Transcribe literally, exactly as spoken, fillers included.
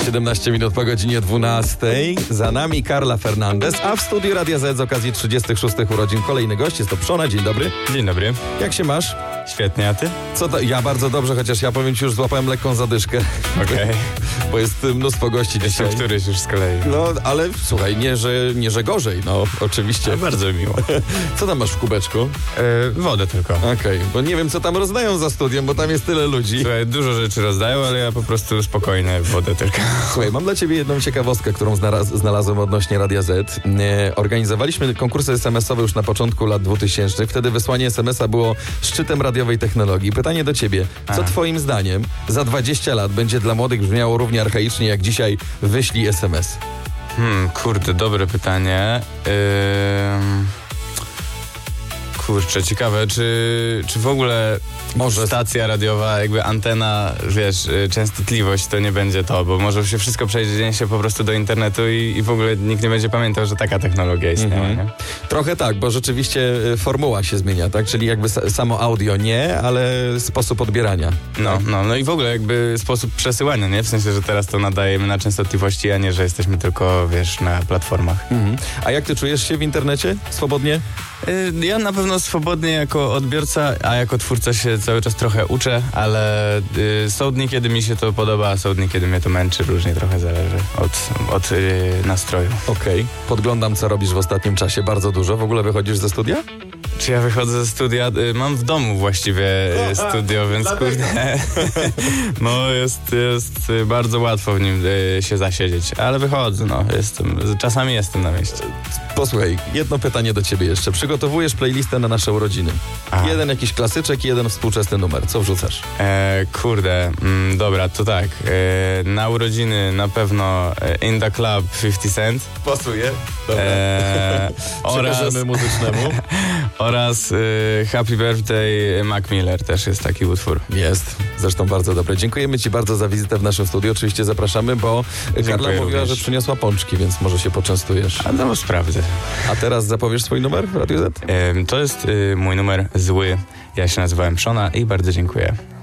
siedemnaście minut po godzinie dwunastej. Za nami Carla Fernandez, a w studiu Radia Z z okazji trzydziestych szóstych urodzin kolejny gość. Jest to Przona. Dzień dobry. Dzień dobry. Jak się masz? Świetnie, a ty? Co to? Ja bardzo dobrze, chociaż ja powiem ci, już złapałem lekką zadyszkę. Okej. Okay. Bo jest mnóstwo gości dzisiaj. Jestem któryś już z kolei. No, ale słuchaj, nie że, nie, że gorzej, no oczywiście. A bardzo miło. Co tam masz w kubeczku? E, wodę tylko. Okej, okay, bo nie wiem, co tam rozdają za studiem, bo tam jest tyle ludzi. Słuchaj, dużo rzeczy rozdają, ale ja po prostu spokojnie wodę tylko. Słuchaj, mam dla ciebie jedną ciekawostkę, którą znalaz- znalazłem odnośnie Radia Z. E, organizowaliśmy konkursy es em esowe już na początku lat dwutysięcznych. Wtedy wysłanie es em esa było szczytem radiowej technologii. Pytanie do ciebie. Co A. twoim zdaniem za dwadzieścia lat będzie dla młodych brzmiało równie archaicznie jak dzisiaj wyślij es em es? Hmm, kurde, dobre pytanie. Ym... Kurczę, ciekawe, czy, czy w ogóle może stacja radiowa, jakby antena, wiesz, częstotliwość to nie będzie to, bo może się wszystko przejdzie się po prostu do internetu i, i w ogóle nikt nie będzie pamiętał, że taka technologia istnieje, mm-hmm. nie? Trochę tak, bo rzeczywiście formuła się zmienia, tak? Czyli jakby samo audio nie, ale sposób odbierania. No, tak? no, no i w ogóle jakby sposób przesyłania, nie? W sensie, że teraz to nadajemy na częstotliwości, a nie, że jesteśmy tylko, wiesz, na platformach. Mm-hmm. A jak ty czujesz się w internecie? Swobodnie? Ja na pewno swobodnie jako odbiorca, a jako twórca się cały czas trochę uczę, ale y, są dni, kiedy mi się to podoba, a są dni, kiedy mnie to męczy, różnie trochę zależy od, od y, nastroju. Okej, okay. Podglądam, co robisz w ostatnim czasie, bardzo dużo. W ogóle wychodzisz ze studia? Czy ja wychodzę ze studia? Y, mam w domu właściwie y, studio, więc kurde, no jest, jest bardzo łatwo w nim y, się zasiedzieć, ale wychodzę, no, jestem, czasami jestem na mieście. Posłuchaj, jedno pytanie do ciebie jeszcze. Przygotowujesz playlistę na nasze urodziny. Aha. Jeden jakiś klasyczek i jeden współczesny numer. Co wrzucasz? E, kurde, mm, dobra, to tak. E, na urodziny na pewno e, In The Club fifty Cent. Pasuje. Dobra. E, oraz muzycznemu. oraz e, Happy Birthday Mac Miller też jest taki utwór. Jest. Zresztą bardzo dobre. Dziękujemy ci bardzo za wizytę w naszym studiu. Oczywiście zapraszamy, bo Dziękuję Karla mówiła, również. że przyniosła pączki, więc może się poczęstujesz. A no, sprawdzę. A teraz zapowiesz swój numer w Radio Z? E, to jest e, mój numer zły. Ja się nazywałem Przona i bardzo dziękuję.